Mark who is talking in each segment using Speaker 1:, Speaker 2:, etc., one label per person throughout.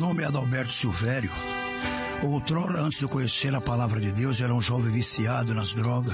Speaker 1: nome é Adalberto Silvério. Outrora, antes de eu conhecer a palavra de Deus, era um jovem viciado nas drogas.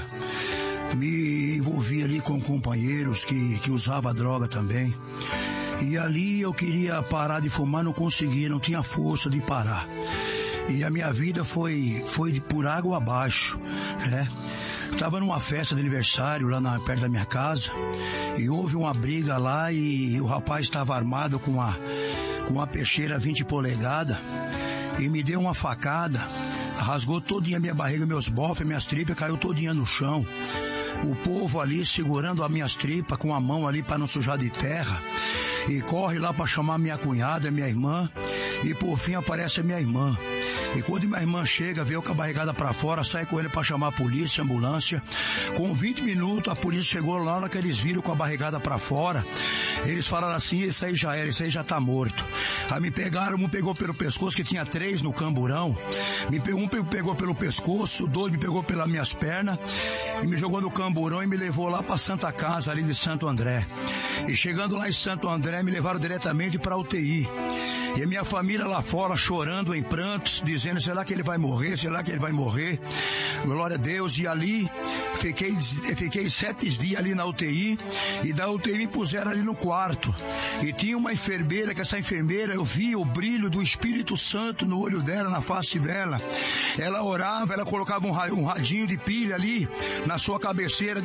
Speaker 1: Me envolvi ali com companheiros que usavam droga também. E ali eu queria parar de fumar, não conseguia, não tinha força de parar. E a minha vida foi por água abaixo, né? Estava numa festa de aniversário lá perto da minha casa e houve uma briga lá e o rapaz estava armado com uma peixeira 20 polegadas e me deu uma facada, rasgou todinha a minha barriga, meus bofes, minhas tripas, caiu todinha no chão. O povo ali segurando as minhas tripas com a mão ali para não sujar de terra e corre lá para chamar minha cunhada, minha irmã, e por fim aparece a minha irmã. E quando minha irmã chega, veio com a barrigada para fora, sai com ele para chamar a polícia, a ambulância. Com 20 minutos a polícia chegou lá, na hora que eles viram com a barrigada para fora, eles falaram assim: esse aí já era, esse aí já tá morto. Aí me pegaram, um pegou pelo pescoço, que tinha 3 no camburão, um pegou pelo pescoço, 2 me pegou pelas minhas pernas e me jogou no camburão e me levou lá para Santa Casa, ali de Santo André. E chegando lá em Santo André, me levaram diretamente para a UTI. E a minha família lá fora chorando em prantos, dizendo: será que ele vai morrer? Será que ele vai morrer? Glória a Deus. E ali fiquei 7 dias ali na UTI, e da UTI me puseram ali no quarto. E tinha uma enfermeira, que essa enfermeira, eu via o brilho do Espírito Santo no olho dela, na face dela. Ela orava, ela colocava um radinho de pilha ali na sua cabeceira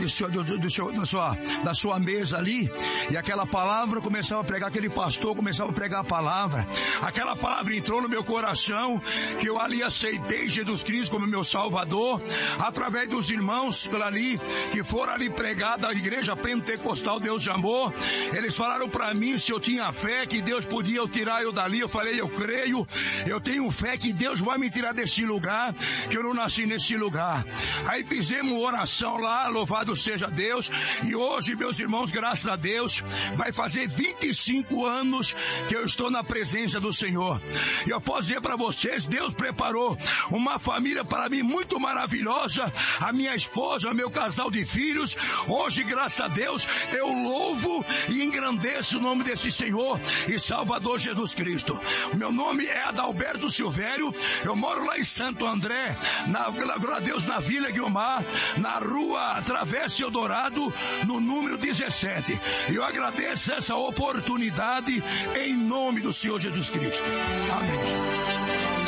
Speaker 1: da sua mesa ali, e aquela palavra começava a pregar, aquele pastor começava a pregar a palavra. Aquela palavra entrou no meu coração, que eu ali aceitei Jesus Cristo como meu Salvador, através dos irmãos que foram ali pregar da igreja pentecostal Deus de Amor. Eles falaram para mim se eu tinha fé que Deus podia tirar eu dali. Eu falei: eu creio, eu tenho fé que Deus vai me tirar desse lugar, que eu não nasci nesse lugar. Aí fizemos oração lá, louvado seja Deus, e hoje, meus irmãos, graças a Deus, vai fazer 25 anos que eu estou na presença do Senhor. E eu posso dizer para vocês, Deus preparou uma família para mim muito maravilhosa, a minha esposa, meu casal de filhos. Hoje, graças a Deus, eu louvo e engrandeço o nome desse Senhor e Salvador Jesus Cristo. Meu nome é Adalberto Silvério, eu moro lá em Santo André, glória a Deus, na Vila Guiomar, na rua Travessa Eldorado, no número 17. E eu agradeço essa oportunidade em nome do Senhor Jesus Cristo. Amém, Jesus.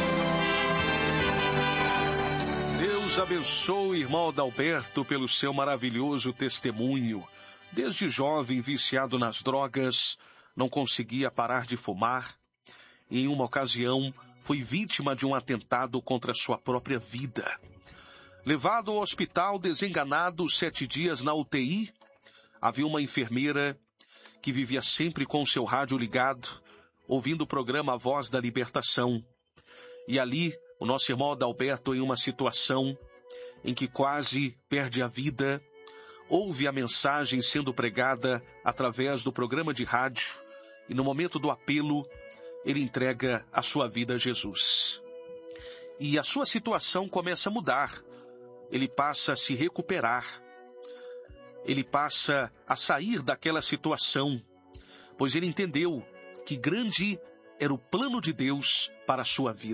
Speaker 2: Deus abençoe, irmão Adalberto, pelo seu maravilhoso testemunho. Desde jovem, viciado nas drogas, não conseguia parar de fumar. E em uma ocasião, foi vítima de um atentado contra sua própria vida. Levado ao hospital, desenganado, 7 dias na UTI, havia uma enfermeira que vivia sempre com seu rádio ligado, ouvindo o programa A Voz da Libertação. E ali, o nosso irmão Adalberto, em uma situação em que quase perde a vida, ouve a mensagem sendo pregada através do programa de rádio, e no momento do apelo, ele entrega a sua vida a Jesus. E a sua situação começa a mudar. Ele passa a se recuperar. Ele passa a sair daquela situação, pois ele entendeu que grande era o plano de Deus para a sua vida.